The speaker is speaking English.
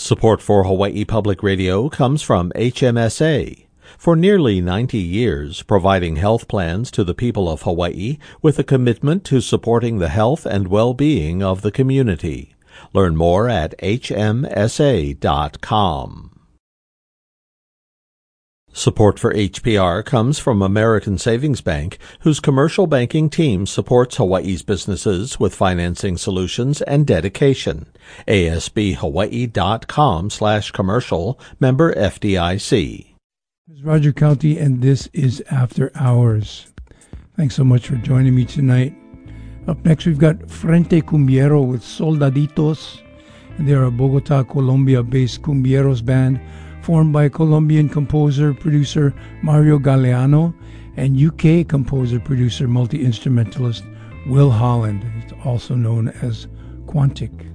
Support for Hawaii Public Radio comes from HMSA. For nearly 90 years, providing health plans to the people of Hawaii with a commitment to supporting the health and well-being of the community. Learn more at hmsa.com. Support for HPR comes from American Savings Bank, whose commercial banking team supports Hawaii's businesses with financing solutions and dedication. ASBHawaii.com/commercial, member FDIC. This is Roger County, and this is After Hours. Thanks so much for joining me tonight. Up next, we've got Frente Cumbiero with Soldaditos, and they're a Bogota, Colombia-based cumbieros band formed by Colombian composer-producer Mario Galeano and UK composer-producer multi-instrumentalist Will Holland, also known as Quantic.